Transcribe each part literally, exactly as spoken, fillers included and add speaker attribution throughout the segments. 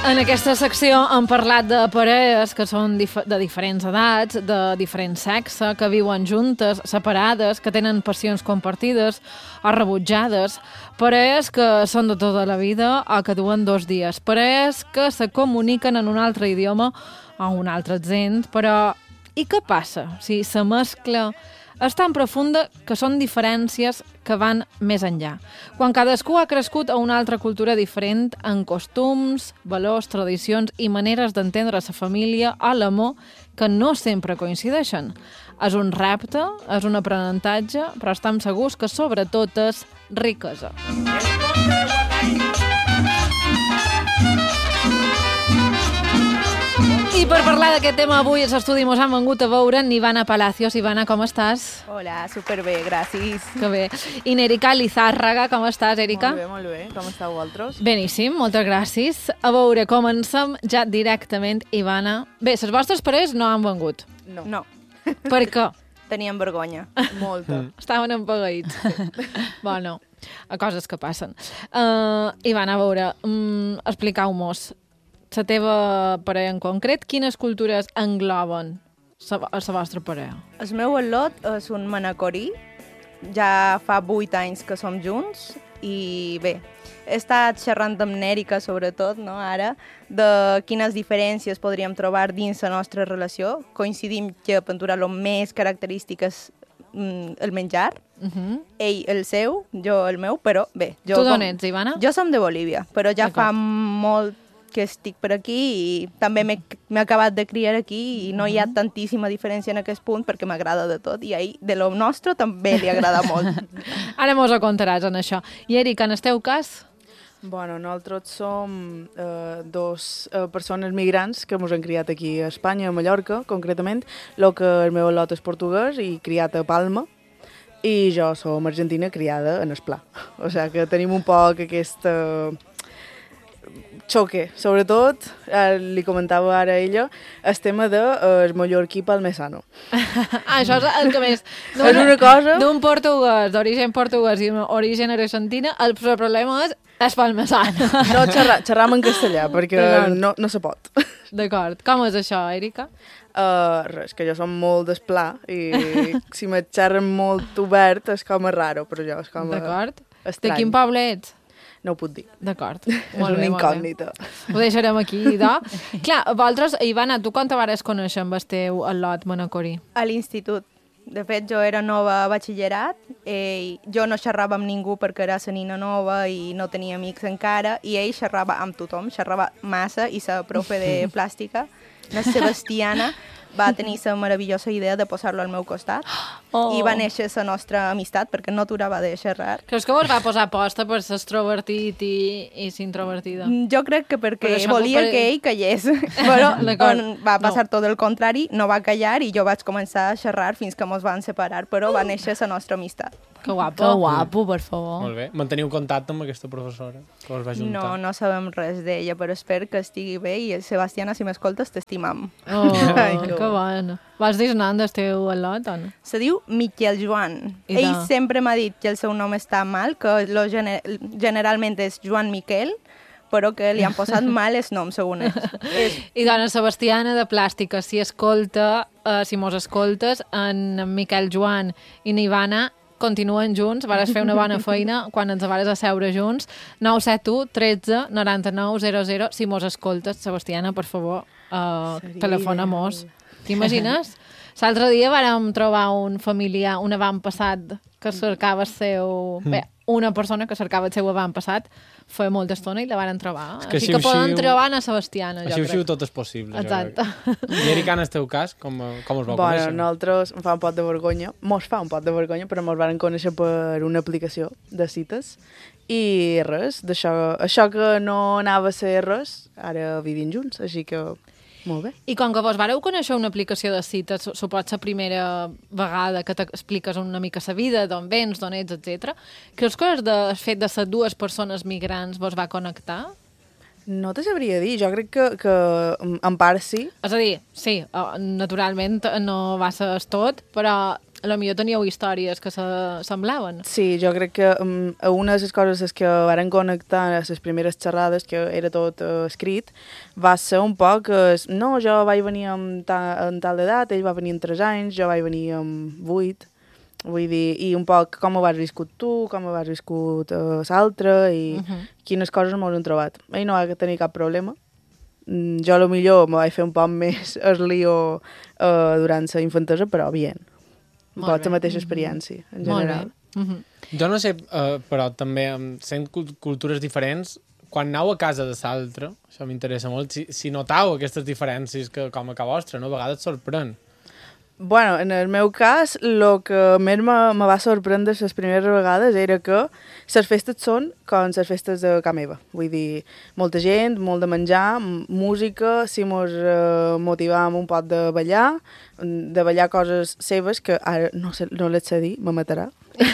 Speaker 1: En aquesta secció hem parlat de parelles que són dif de diferents edats, de diferent sexe, que viuen juntes, separades, que tenen passions compartides o rebutjades, parelles que són de tota la vida o que duen dos dies, parelles que se comuniquen en un altre idioma o un altre accent, però i què passa si la mescla és tan profunda que són diferències que van més enllà? Quan cadascú ha crescut a una altra cultura diferent en costums, valors, tradicions i maneres d'entendre la família o l'amor que no sempre coincideixen. És un repte, és un aprenentatge, però estem segurs que sobretot és riquesa. I per parlar d'aquest tema avui als estudis mos han vengut a veure Ivana Palacios. Ivana, com estàs?
Speaker 2: Hola, superbé, gràcies.
Speaker 1: Que bé. I Erika Lizárraga, com estàs, Erika?
Speaker 2: Molt bé, molt bé. Com esteu vosaltres?
Speaker 1: Beníssim, moltes gràcies. A veure, comencem ja directament, Ivana. Bé, les vostres parelles no han vengut.
Speaker 2: No. No.
Speaker 1: Per què?
Speaker 2: Teníem vergonya. Molta.
Speaker 1: Estaven empagueïts. Bueno, coses que passen. Uh, Ivana, a veure, um, expliqueu-mos. La teva parella en concret, quines cultures engloben a la vostra parella?
Speaker 2: El meu al·lot és un manacorí. Ja fa vuit anys que som junts i bé, he estat xerrant amb Nèrica, sobretot, no, ara, de quines diferències podríem trobar dins la nostra relació. Coincidim que per el més característic és mm, el menjar. Uh -huh. Ell el seu, jo el meu, però bé. Jo,
Speaker 1: tu d'on ets, Ivana?
Speaker 2: Jo som de Bolívia, però ja fa molt que estic per aquí i també m'he acabat de criar aquí i no hi ha tantíssima diferència en aquest punt perquè m'agrada de tot i a ell, de lo nostre, també li agrada molt.
Speaker 1: Ara mos ho contaràs en això. I Erika, en el teu cas?
Speaker 3: Bueno, nosaltres som eh, dos eh, persones migrants que ens hem criat aquí a Espanya, a Mallorca, concretament. El que el meu al·lot és portuguès i criat a Palma. I jo som argentina criada en Esplà. O sigui que tenim un poc aquesta xoque. Sobretot, eh, li comentava ara a ella, el tema de eh, el mallorquí palmesano.
Speaker 1: Ah, això és el que més...
Speaker 3: És una cosa...
Speaker 1: D'un portuguès, d'origen portuguès i origen argentina, el problema és el palmesano.
Speaker 3: No xerra, xerram en castellà, perquè no, no se pot.
Speaker 1: D'acord. Com és això, Erika?
Speaker 3: Uh, res, que jo som molt d'Esplà i si me xerren molt obert és com a raro, però jo és com a
Speaker 1: D'acord.
Speaker 3: estrany.
Speaker 1: De quin poble ets?
Speaker 3: No ho puc dir.
Speaker 1: D'acord.
Speaker 3: És una incògnita.
Speaker 1: Ho deixarem aquí, no? Clar, vosaltres, Ivana, tu quan te vares conèixer amb el teu al·lot manacorí?
Speaker 2: A l'institut. De fet, jo era nova a batxillerat, eh, jo no xerrava amb ningú perquè era la nina nova i no tenia amics encara, i ell xerrava amb tothom, xerrava massa, i la profe de plàstica, la Sebastiana, va tenir la meravellosa idea de posar-lo al meu costat oh. i va néixer la nostra amistat perquè no aturava de xerrar.
Speaker 1: Creus que vos va posar aposta per l'extrovertit i, i l'introvertida?
Speaker 2: Jo crec que perquè volia per... que ell callés, però on va passar no. tot el contrari, no va callar i jo vaig començar a xerrar fins que mos van separar, però va néixer la nostra amistat.
Speaker 1: Que guapo. Que guapo, per favor.
Speaker 4: Molt bé. Manteniu contacte amb aquesta professora que us va juntar?
Speaker 2: No, no sabem res d'ella, però espero que estigui bé i, Sebastiana, si m'escoltes, t'estimam.
Speaker 1: Oh, Ai, que, que bueno. Vas dir nom del teu al·lot, o no?
Speaker 2: Se diu Miquel Joan. I Ell de... sempre m'ha dit que el seu nom està mal, que lo gener... generalment és Joan Miquel, però que li han posat mal el nom, segons ells.
Speaker 1: I dona Sebastiana de Plàstica, si escolta, uh, si mos escoltes, en Miquel Joan i Ivana continuen junts, vares fer una bona feina quan ens vares asseure junts. nou set u tretze noranta-nou zero zero. Si mos escoltes, Sebastiana, per favor, uh, telefona-mos. T'imagines? L'altre dia vàrem trobar un familiar, un avantpassat que cercava el seu... Bé, una persona que cercava el seu avantpassat fa molta estona i la varen trobar.
Speaker 4: És que
Speaker 1: Així que
Speaker 4: xiu,
Speaker 1: poden
Speaker 4: xiu,
Speaker 1: trobar a Sebastiana, jo
Speaker 4: xiu,
Speaker 1: crec.
Speaker 4: xiu, tot és possible.
Speaker 1: Exacte.
Speaker 4: I Erika, en el teu cas, com, com us vau
Speaker 3: bueno,
Speaker 4: conèixer?
Speaker 3: Nosaltres em fa un pot de vergonya, mos fa un pot de vergonya, però mos van conèixer per una aplicació de cites i res, d'això això que no anava a ser res, ara vivim junts, així que molt bé.
Speaker 1: I com que vos vareu conèixer una aplicació de cites, supos la primera vegada que t'expliques una mica la vida, d'on vens, d'on ets, etcètera, creus que el de, fet de ser dues persones migrants vos va connectar?
Speaker 3: No te sabria dir, jo crec que, que en part sí.
Speaker 1: És a dir, sí, naturalment no va ser tot, però a lo millor teníeu històries que se semblaven.
Speaker 3: Sí, jo crec que um, una de les coses és que varen connectar a les primeres xerrades, que era tot uh, escrit, va ser un poc... Uh, no, jo vaig venir amb, ta, amb tal edat, ell va venir amb tres anys, jo vaig venir amb vuit, vull dir, i un poc com ho has viscut tu, com ho has viscut uh, l'altre, i uh -huh. quines coses m'ho han trobat. Ell no va tenir cap problema. Mm, jo, a lo millor, me vaig fer un poc més el lío uh, durant la infantesa, però bien.
Speaker 1: Molt
Speaker 3: Pot
Speaker 1: bé.
Speaker 3: la mateixa experiència, en general.
Speaker 1: Molt bé. Uh-huh.
Speaker 4: Jo no sé, uh, però també, um, sent cult- cultures diferents, quan aneu a casa de l'altre, això m'interessa molt, si, si notau aquestes diferències que, com a ca vostra, no? A vegades et sorprèn.
Speaker 3: Bueno, en el meu cas, el que més me, me va sorprendre les primeres vegades era que les festes són com les festes de casa meva. Vull dir, molta gent, molt de menjar, m- música, si mos uh, motivàvem un poc de ballar, de ballar coses seves, que ara no, sé, no les sé dir, me matarà.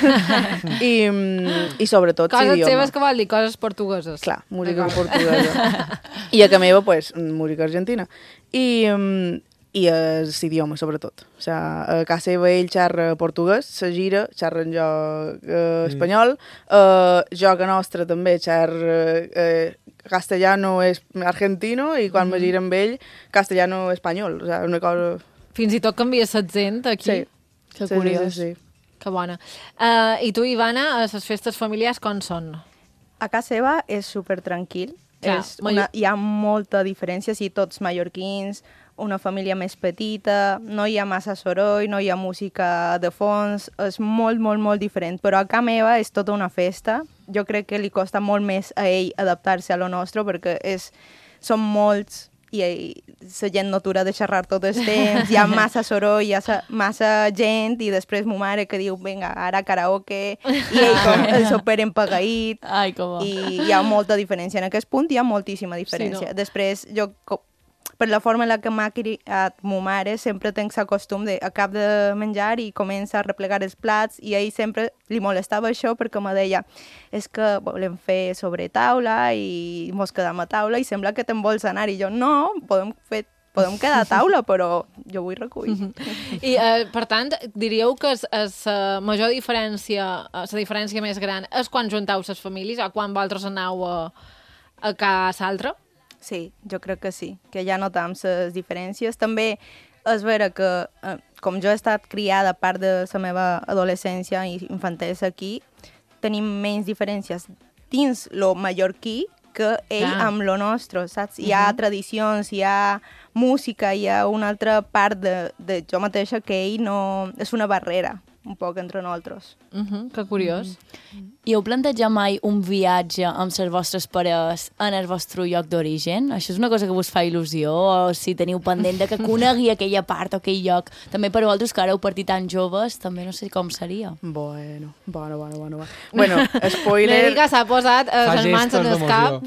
Speaker 3: I, mm, I sobretot
Speaker 1: Coses
Speaker 3: l'idioma.
Speaker 1: seves que vol dir coses portugueses.
Speaker 3: Clar, música
Speaker 1: D'acord.
Speaker 3: portuguesa. I a casa meva, pues, música argentina. I, um, i l'idioma, sobretot. O sigui, a casa seva ell xerra portuguès, se gira, xerra jo eh, espanyol, eh, jo que nostre també xerra eh, castellano és argentino i quan mm. me gira amb ell, castellano espanyol. O sigui, una cosa...
Speaker 1: Fins i tot canvia l'accent aquí.
Speaker 3: Sí.
Speaker 1: Que
Speaker 3: Sí,
Speaker 1: curiós.
Speaker 3: sí, sí, sí.
Speaker 1: Que bona. Uh, I tu, Ivana, a les festes familiars com són?
Speaker 2: A casa seva és super tranquil.
Speaker 1: Clar,
Speaker 2: és una, hi ha molta diferència, si tots mallorquins, una família més petita, no hi ha massa soroll, no hi ha música de fons, és molt, molt, molt diferent. Però a casa meva és tota una festa. Jo crec que li costa molt més a ell adaptar-se a lo nostre perquè és, són molts i la gent no atura de xerrar tot el temps, hi ha massa soroll, hi ha sa- massa gent i després ma mare que diu, vinga, ara karaoke, i ell com el super empagaït,
Speaker 5: Ai, com va.
Speaker 2: i hi ha molta diferència. En aquest punt hi ha moltíssima diferència.
Speaker 1: Sí, no?
Speaker 2: Després, jo, co- per la forma en la que m'ha criat ma mare, sempre tenc el costum de acab de menjar i comença a replegar els plats, i a ell sempre li molestava això perquè me deia és que volem fer sobre taula i mos quedam a taula i sembla que te'n vols anar. I jo, no, podem fer podem quedar a taula, però jo vull recull.
Speaker 1: I, eh, per tant, diríeu que la major diferència, la diferència més gran és quan juntau les famílies o quan vosaltres aneu a, a casa altra?
Speaker 2: Sí, jo crec que sí, que ja notam les diferències. També és vera que, eh, com jo he estat criada part de la meva adolescència i infantesa aquí, tenim menys diferències dins lo mallorquí que ell
Speaker 1: Clar.
Speaker 2: amb lo nostre, saps? Hi ha tradicions, hi ha música, hi ha una altra part de, de jo mateixa que ell no... És una barrera, un poc entre nosaltres.
Speaker 1: Uh -huh, que curiós.
Speaker 5: I heu plantejat mai un viatge amb les vostres pares en el vostre lloc d'origen? Això és una cosa que vos fa il·lusió? O si teniu pendent de que conegui aquella part o aquell lloc? També per vosaltres, que ara heu partit tan joves, també no sé com seria.
Speaker 3: Bueno, bueno, bueno, bueno. Bueno, bueno spoiler...
Speaker 1: L'Èrica s'ha posat eh,
Speaker 4: Fa
Speaker 1: les mans en
Speaker 4: gestos
Speaker 1: el cap.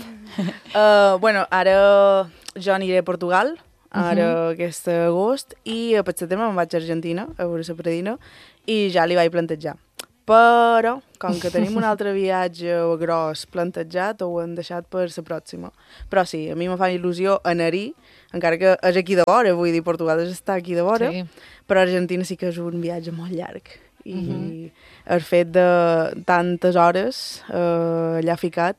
Speaker 3: Uh, bueno, ara jo aniré a Portugal, ara uh -huh. aquest agost, i per setembre me'n vaig a Argentina, a veure la predina, i ja li vaig plantejar. Però, com que tenim un altre viatge gros plantejat, ho hem deixat per la pròxima. Però sí, a mi me fa il·lusió anar-hi, encara que és aquí de vora, vull dir, Portugal és estar aquí de vora,
Speaker 1: Sí.
Speaker 3: però Argentina sí que és un viatge molt llarg. I uh -huh. el fet de tantes hores eh, allà ficat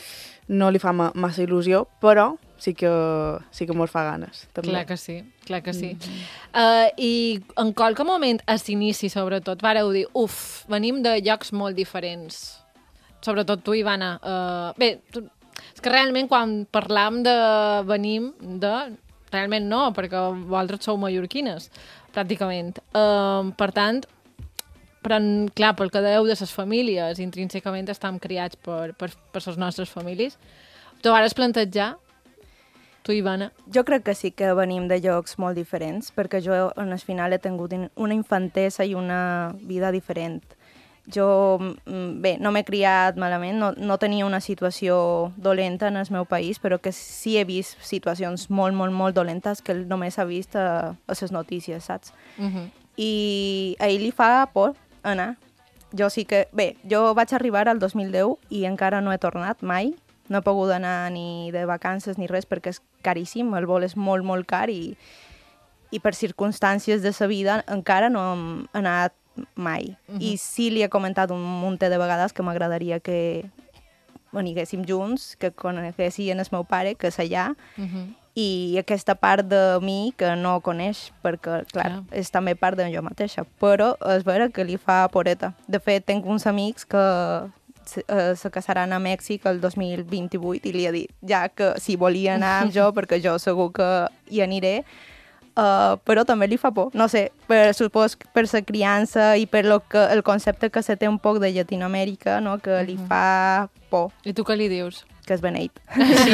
Speaker 3: no li fa ma massa il·lusió, però sí que, sí que mos fa ganes. També.
Speaker 1: Clar que sí, clar que sí. Mm. Uh, I en qualque moment, a l'inici, sobretot, vareu dir, uf, venim de llocs molt diferents. Sobretot tu, Ivana. Uh, bé, tu, és que realment quan parlam de venim de... Realment no, perquè vosaltres sou mallorquines, pràcticament. Uh, per tant, però, clar, pel que dèieu de les famílies, intrínsecament estem criats per, per, per les nostres famílies. Tu vares plantejar, tu, Ivana?
Speaker 2: Jo crec que sí que venim de llocs molt diferents, perquè jo en el final he tingut una infantesa i una vida diferent. Jo, mm, bé, no m'he criat malament, no, no tenia una situació dolenta en el meu país, però que sí he vist situacions molt, molt, molt dolentes que només ha vist a, a les notícies, saps?
Speaker 1: Uh -huh.
Speaker 2: I a ell li fa por anar. Jo sí que... Bé, jo vaig arribar al dos mil deu i encara no he tornat mai. No he pogut anar ni de vacances ni res perquè és caríssim, el vol és molt, molt car i, i per circumstàncies de sa vida encara no hem anat mai. Uh -huh. I sí li he comentat un munt de vegades que m'agradaria que aniguéssim junts, que coneguessin el meu pare, que és allà, uh -huh. i aquesta part de mi que no coneix, perquè, clar, clar, és també part de jo mateixa, però és vera que li fa poreta. De fet, tinc uns amics que se, uh, se casaran a Mèxic el dos mil vint-i-vuit i li he dit ja que si volia anar amb jo, perquè jo segur que hi aniré, uh, però també li fa por. No sé, per, supos per la criança i per lo que, el concepte que se té un poc de Llatinoamèrica, no? Que li fa por.
Speaker 1: I tu què li dius?
Speaker 2: Que és beneit.
Speaker 1: Sí.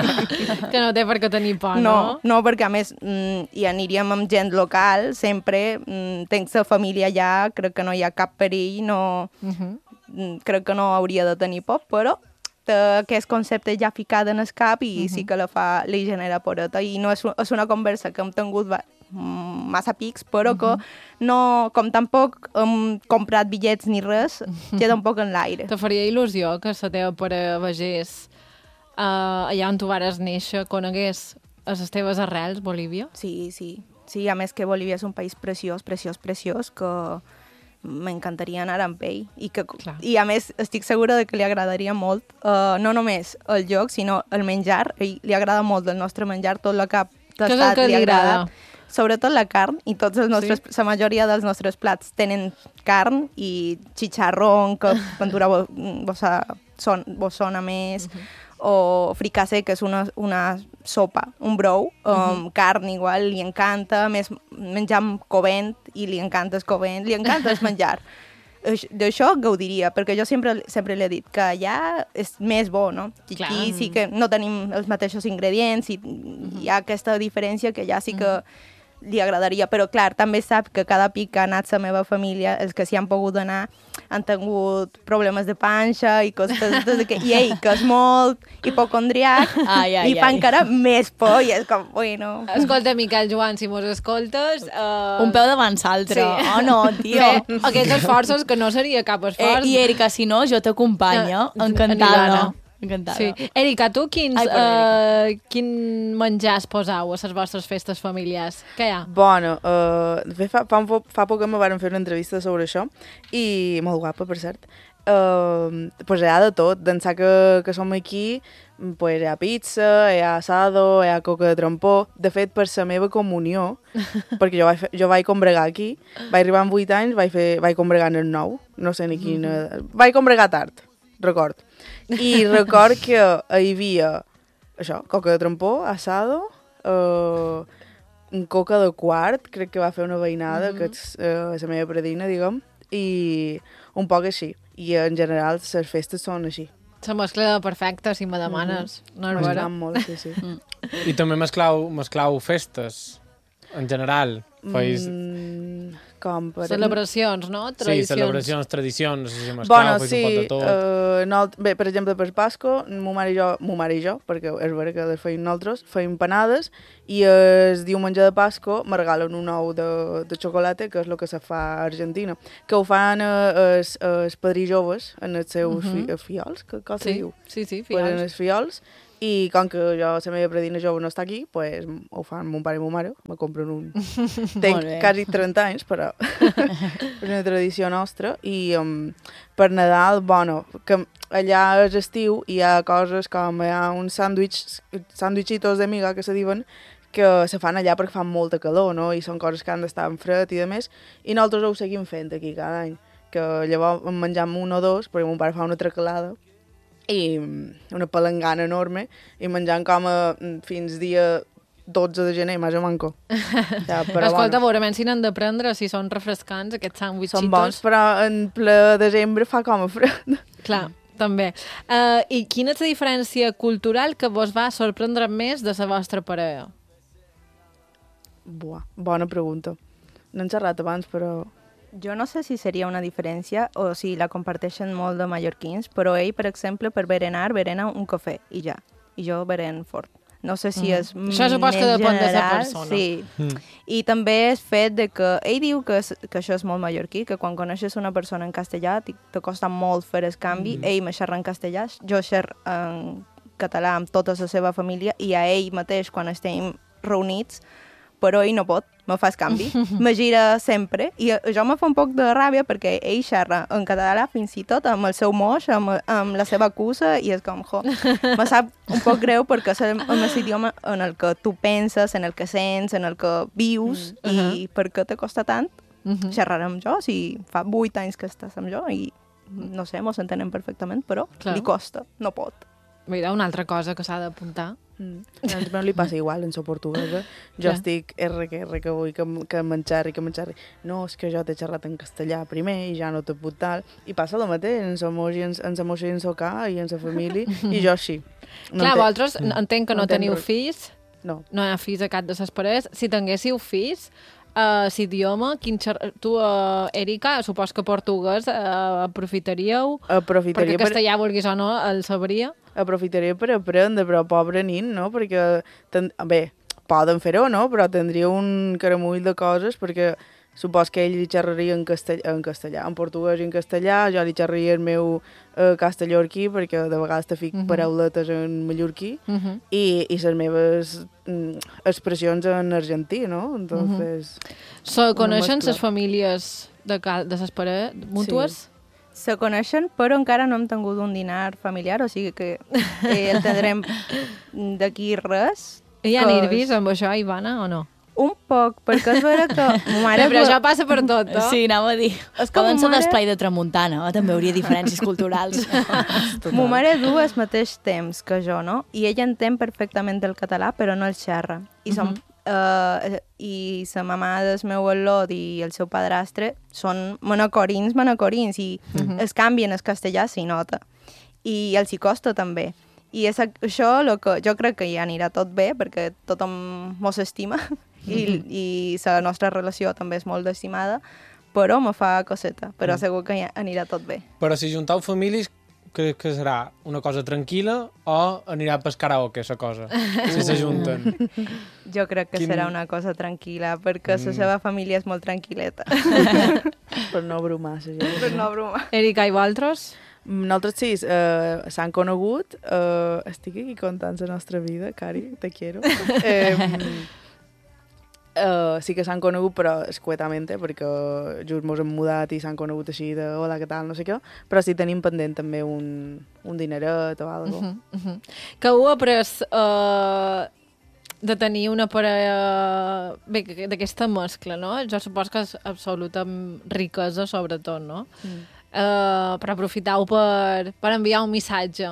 Speaker 1: Que no té per què tenir por, no?
Speaker 2: No, no, perquè a més mm, hi aniríem amb gent local, sempre. Mm, tenc la família allà, crec que no hi ha cap perill, no, uh -huh. mm, crec que no hauria de tenir por, però té aquest concepte ja ficat en el cap i uh -huh. sí que la fa, li genera poreta. I no és, és una conversa que hem tingut massa pics, però uh -huh. que no, com tampoc hem comprat bitllets ni res, queda un poc en l'aire.
Speaker 1: Te faria il·lusió que la teva pare vegés Uh, allà on tu vares néixer, conegués a les teves arrels, Bolívia?
Speaker 2: Sí, sí. Sí, a més que Bolívia és un país preciós, preciós, preciós, que m'encantaria anar amb ell. I, que, I a més estic segura de que li agradaria molt, uh, no només el lloc, sinó el menjar. Ell li agrada molt el nostre menjar, tot el que ha tastat
Speaker 1: que
Speaker 2: li
Speaker 1: li
Speaker 2: agrada.
Speaker 1: agrada.
Speaker 2: Sobretot la carn, i tots els nostres, sí. La majoria dels nostres plats tenen carn i xicharrón, que pendura vos, vos, son, vos sona més, uh -huh. o fricassé, que és una, una sopa, un brou, um, uh -huh. carn igual, li encanta, a més menjar amb covent, i li encanta el covent, li encanta el menjar. D'això gaudiria, perquè jo sempre, sempre li he dit que allà és més bo, no? Aquí sí que no tenim els mateixos ingredients i uh -huh. hi ha aquesta diferència que allà sí que uh -huh. li agradaria, però clar, també sap que cada pic que ha anat la meva família, els que s'hi han pogut anar, han tingut problemes de panxa i coses de que, i ell, que és molt hipocondriac, ai, ai, i fa ai. encara més por, i és com, bueno...
Speaker 1: Escolta, Miquel Joan, si mos escoltes... Uh...
Speaker 5: Un peu davant l'altre. Sí. Oh, no, tio.
Speaker 1: Bé, aquests esforços que no seria cap esforç.
Speaker 5: Eh, I Erika, si no, jo t'acompanyo. No, encantada. Encantada.
Speaker 1: Sí. Erika, tu quins, Ai, uh, quin menjars posau a les vostres festes familiars? Què hi ha?
Speaker 3: Bueno, uh, fa, fa, fa poc que me van fer una entrevista sobre això, i molt guapa, per cert. Uh, pues hi ha de tot. D'ençà que, que som aquí, pues hi ha pizza, hi ha asado, hi ha coca de trompó. De fet, per la meva comunió, perquè jo vaig, fer, jo vaig combregar aquí, vaig arribar amb vuit anys, vaig, fer, vaig combregar en el nou, no sé ni quina... Mm -hmm. Vaig combregar tard, record. I record que hi havia això, coca de trompó, asado, uh, un coca de quart, crec que va fer una veïnada, mm -hmm. que és uh, la meva predina, diguem, i un poc així. I en general les festes són així.
Speaker 1: La mescla perfecta, si me demanes. Mm -hmm. No és vera?
Speaker 3: Molt, sí, sí. Mm.
Speaker 4: I també mesclau, mesclau festes, en general. Feis...
Speaker 3: Mm, com per...
Speaker 1: Celebracions, no?
Speaker 4: Tradicions. Sí, celebracions, tradicions, si mesclau, bueno, feis
Speaker 3: sí,
Speaker 4: un pot de tot.
Speaker 3: Uh, no, bé, per exemple, per Pasco, mo mare i jo, mo mare i jo, perquè és vera que les feim nosaltres, feim panades, i el diumenge de Pasco me regalen un ou de, de xocolata, que és el que se fa a Argentina, que ho fan els, els padrí joves en els seus uh -huh. fi, fiols, que cosa
Speaker 1: sí,
Speaker 3: diu?
Speaker 1: Sí, sí, fiols.
Speaker 3: En els fiols, i com que jo, la meva predina jove no està aquí, pues, ho fan mon pare i mon mare, me compren un... Tenc quasi trenta anys, però és una tradició nostra. I um, per Nadal, bueno, que allà és estiu i hi ha coses com hi ha uns sàndwichs, sàndwichitos de miga, que se diuen, que se fan allà perquè fan molta calor, no? I són coses que han d'estar en fred i de més, i nosaltres ho seguim fent aquí cada any, que llavors en menjam un o dos, perquè mon pare fa una tracalada, i una palangana enorme, i menjant com a, fins dia dotze de gener, més o manco.
Speaker 1: Ja, escolta, bueno. Veurem si n'han de prendre, si són refrescants, aquests sandwichitos.
Speaker 3: Són bons, però en ple desembre fa com a fred.
Speaker 1: Clar, també. Uh, I quina és la diferència cultural que vos va sorprendre més de la vostra parella?
Speaker 3: Buah, bona pregunta. No hem xerrat abans, però...
Speaker 2: Jo no sé si seria una diferència o si la comparteixen molt de mallorquins, però ell, per exemple, per berenar, berena un cafè i ja. I jo beren fort. No sé si és mm.
Speaker 1: Això supos que depèn de la persona.
Speaker 2: Sí. Mm. I també és fet de que... Ell diu que, és, que això és molt mallorquí, que quan coneixes una persona en castellà te costa molt fer el canvi. Mm. Ell me xerra en castellà, jo xerro en català amb tota la seva família, i a ell mateix, quan estem reunits, però ell no pot, me fa el canvi, me gira sempre, i això me fa un poc de ràbia perquè ell xerra en català fins i tot amb el seu moix, amb, amb la seva acusa, i és com, jo, me sap un poc greu perquè és el, el idioma en el que tu penses, en el que sents, en el que vius, mm. i uh -huh. per què te costa tant uh -huh. xerrar amb jo, si fa vuit anys que estàs amb jo, i no sé, mos entenem perfectament, però Clar. li costa, no pot.
Speaker 1: Mira, una altra cosa que s'ha d'apuntar.
Speaker 3: Mm. Doncs no li passa igual en so portuguesa. Jo ja. estic R que R que vull que, que m'enxerri, que m'enxerri. No, és que jo t'he xerrat en castellà primer i ja no t'he puc tal. I passa el mateix en sa moix i en, en sa moixa i en sa ca i en sa família. I jo així.
Speaker 1: No Clar, vosaltres mm. entenc que no, no teniu res. fills.
Speaker 3: No.
Speaker 1: No hi ha fills a cap de ses pares. Si tinguéssiu fills, uh, l'idioma, quin xer... tu, uh, Erika, supos que portuguès uh, aprofitaríeu?
Speaker 3: Aprofitaria.
Speaker 1: Perquè castellà, per... vulguis o no, el sabria?
Speaker 3: Aprofitaria per aprendre, però pobre nin, no? Perquè, ten... bé, poden fer-ho, no? Però tindria un caramull de coses, perquè supos que ell li xerraria en, castell... en castellà, en portuguès i en castellà, jo li xerraria el meu eh, castellorquí, perquè de vegades te fic uh -huh. parauletes en mallorquí, uh -huh. i, i les meves mm, expressions en argentí, no? Entonces... Uh -huh.
Speaker 1: So, coneixen les famílies de, de les pares mútues?
Speaker 2: Sí. Se coneixen, però encara no hem tingut un dinar familiar, o sigui que eh, el tindrem d'aquí res.
Speaker 1: Hi ha que... nervis amb això, Ivana, o no?
Speaker 2: Un poc, perquè és vera que... Mare,
Speaker 1: però això passa per tot, no?
Speaker 5: Sí, anava a dir.
Speaker 2: És
Speaker 5: Poden ser
Speaker 2: mare...
Speaker 5: d'esplai de tramuntana, també hauria diferències culturals.
Speaker 2: Mo mare du al mateix temps que jo, no? I ella entén perfectament el català, però no el xerra. I som... Uh -huh. Uh, i sa mamà del meu al·lot i el seu padrastre són manacorins, manacorins, i uh -huh. es canvien el castellà si nota. I els hi costa també. I és això lo que jo crec que ja anirà tot bé, perquè tothom mos estima, uh -huh. i, i la nostra relació també és molt estimada, però me fa coseta, però uh -huh. segur que ja anirà tot bé.
Speaker 4: Però si juntau famílies, que, que serà una cosa tranquil·la o anirà per karaoke, la cosa, si s'ajunten?
Speaker 2: Jo crec que Quin... serà una cosa tranquil·la, perquè mm. la seva família és molt tranquil·leta.
Speaker 3: Per no bromar, la gent.
Speaker 2: Per no bromar.
Speaker 1: Erika, i vosaltres?
Speaker 3: Nosaltres sí, uh, s'han conegut. Uh, estic aquí contant la nostra vida, Cari, te quiero. Eh, Uh, sí que s'han conegut, però escuetament, eh, perquè just mos hem mudat i s'han conegut així de hola, què tal, no sé què, però sí tenim pendent també un, un dineret o alguna cosa.
Speaker 1: Uh -huh, uh -huh. Que heu après uh, de tenir una parella bé, d'aquesta mescla, no? Jo suposo que és absoluta riquesa, sobretot, no? Mm. Uh, però aprofitau per, per enviar un missatge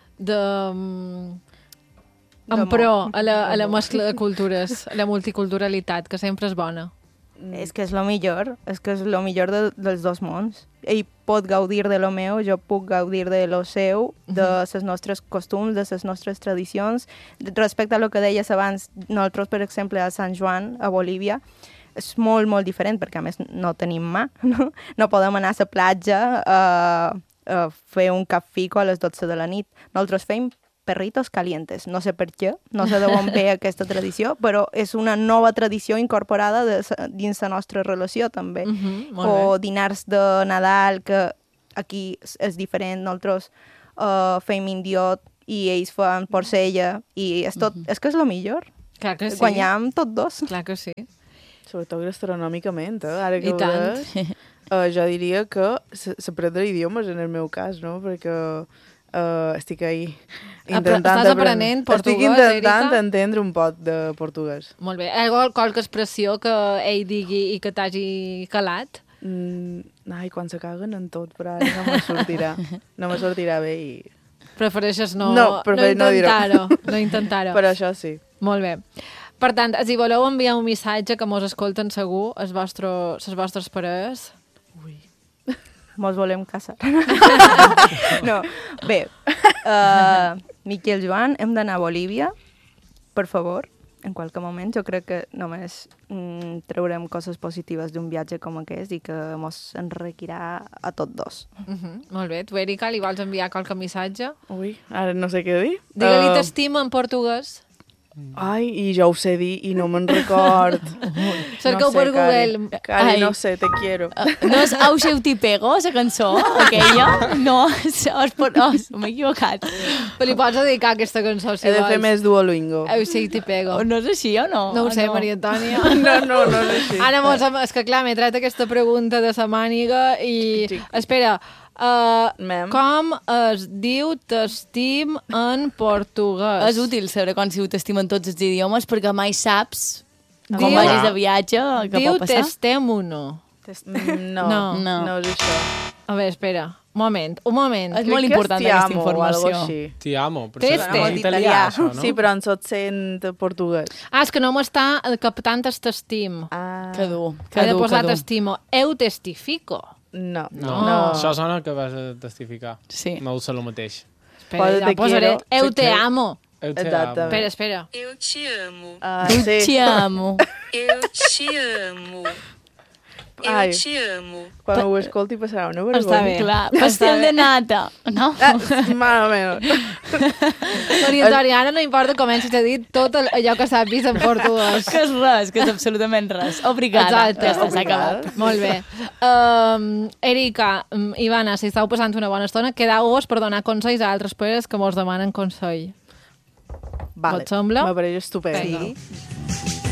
Speaker 1: de... en pro a la, a la mescla de cultures, a la multiculturalitat, que sempre és bona.
Speaker 2: Mm. És que és lo millor, és que és lo millor de, dels dos mons. Ell pot gaudir de lo meu, jo puc gaudir de lo seu, de les nostres costums, de les nostres tradicions. Respecte a lo que deies abans, nosaltres, per exemple, a Sant Joan, a Bolívia, és molt, molt diferent, perquè a més no tenim mà, no? No podem anar a la platja a, a fer un caffico a les dotze de la nit. Nosaltres fem perritos calientes. No sé per què, no sé d'on ve aquesta tradició, però és una nova tradició incorporada de, dins la nostra relació, també. Uh-huh, o dinars de Nadal, que aquí és diferent. Nosaltres uh, fem indiot i ells fan porcella, i és, tot, uh-huh. és que és el millor.
Speaker 1: Clar que sí.
Speaker 2: Guanyam tots dos.
Speaker 1: Clar que sí.
Speaker 3: Sobretot gastronòmicament, eh? Ara que
Speaker 1: I tant.
Speaker 3: Uh, jo diria que s'aprendre idiomes en el meu cas, no? Perquè Uh, estic ahí intentant...
Speaker 1: Estàs aprenent portuguès,
Speaker 3: Estic intentant
Speaker 1: Erika?
Speaker 3: entendre un pot de portuguès.
Speaker 1: Molt bé. Hi ha qualque expressió que ell digui i que t'hagi calat?
Speaker 3: Mm, ai, quan se caguen en tot, però ara no me sortirà. No me sortirà bé i...
Speaker 1: Prefereixes no,
Speaker 3: no, prefereix
Speaker 1: no intentar-ho.
Speaker 3: No,
Speaker 1: no intentar-ho.
Speaker 3: Per això sí.
Speaker 1: Molt bé. Per tant, si voleu enviar un missatge que mos escolten segur, les vostres, les vostres parelles...
Speaker 3: Ui...
Speaker 2: Mos volem casar. No, bé, uh, Miquel Joan, hem d'anar a Bolívia, per favor, en qualque moment. Jo crec que només mm, traurem coses positives d'un viatge com aquest i que mos enriquirà a tots dos.
Speaker 1: Uh -huh. Molt bé. Tu, Erika, li vols enviar qualque missatge?
Speaker 3: Ui, ara no sé què dir.
Speaker 1: Digue-li
Speaker 3: uh...
Speaker 1: t'estima en portuguès.
Speaker 3: Ai, i jo ho sé dir i no me'n record.
Speaker 1: Cerca-ho
Speaker 3: sé,
Speaker 1: per Google.
Speaker 3: Cari, Cari
Speaker 5: Ai.
Speaker 3: no sé, te quiero.
Speaker 5: No és Au seu t'hi pego, la cançó, aquella? No, és, és per... Oh, m'he equivocat.
Speaker 1: Però li pots dedicar aquesta cançó, si
Speaker 3: He de
Speaker 1: vols.
Speaker 3: fer més Duolingo.
Speaker 1: Eu sí, t'hi pego.
Speaker 5: No és així o no?
Speaker 1: No ho
Speaker 5: Ah,
Speaker 1: sé, Maria Antònia.
Speaker 3: No, no, no és així.
Speaker 1: Ara, mos, hem- és que clar, m'he tret aquesta pregunta de sa màniga i...
Speaker 3: Sí.
Speaker 1: Espera, uh,
Speaker 3: Mem.
Speaker 1: com es diu t'estim en portuguès?
Speaker 5: És útil saber quan si ho t'estimen tots els idiomes perquè mai saps
Speaker 1: Diu-
Speaker 5: quan vagis de viatge què
Speaker 1: Diu
Speaker 5: pot passar.
Speaker 1: testemuno.
Speaker 3: Mm, No,
Speaker 1: No.
Speaker 3: no, no és això.
Speaker 1: A veure, espera, un moment, un moment.
Speaker 5: És molt
Speaker 3: Crec que
Speaker 5: important
Speaker 3: és ti
Speaker 5: aquesta
Speaker 3: amo o algo
Speaker 5: informació.
Speaker 3: així.
Speaker 4: Ti amo. Però
Speaker 1: Teste.
Speaker 4: això és en italià,
Speaker 2: Italià.
Speaker 4: això, no?
Speaker 3: Sí, però en sot sent portuguès.
Speaker 1: Ah, és que no m'està captant el t'estim.
Speaker 3: Ah,
Speaker 5: Que dur,
Speaker 1: He
Speaker 5: que
Speaker 1: de
Speaker 5: dur,
Speaker 1: posar
Speaker 5: que dur.
Speaker 1: t'estimo. Eu testifico.
Speaker 3: no.
Speaker 4: No,
Speaker 1: No.
Speaker 4: això sona que vas a testificar.
Speaker 5: Sí.
Speaker 4: No ho sé el mateix.
Speaker 1: Espera,
Speaker 3: Posa
Speaker 1: ja
Speaker 3: te
Speaker 1: posaré.
Speaker 3: quiero.
Speaker 1: Eu
Speaker 4: Sí,
Speaker 1: te
Speaker 4: que-
Speaker 1: amo.
Speaker 4: Eu te
Speaker 3: Exactament.
Speaker 1: Espera, espera.
Speaker 6: Eu te amo.
Speaker 3: Ah,
Speaker 5: Tu
Speaker 3: sí.
Speaker 5: Te amo.
Speaker 6: Eu te amo. Eu
Speaker 3: Ai.
Speaker 6: te amo.
Speaker 3: Quan ho escolti passarà una vergonya.
Speaker 1: Està bé.
Speaker 5: Clar,
Speaker 1: Està
Speaker 5: pastel
Speaker 1: bé.
Speaker 5: de nata. No?
Speaker 3: Ah, más o menos.
Speaker 1: Maria Antònia, ara no importa com hagis dit tot el- allò que sàpis en portuguès.
Speaker 5: Que és res, que és absolutament res. Obrigada.
Speaker 1: Exacte.
Speaker 5: Ja està, s'ha acabat.
Speaker 1: Molt bé. Um, Erika, um, Ivana, si estàu passant una bona estona, quedeu-vos per donar consells a altres pares que mos demanen consell.
Speaker 3: Vale.
Speaker 1: Et sembla?
Speaker 3: M'apareix estupend.
Speaker 1: Vinga.
Speaker 2: Sí.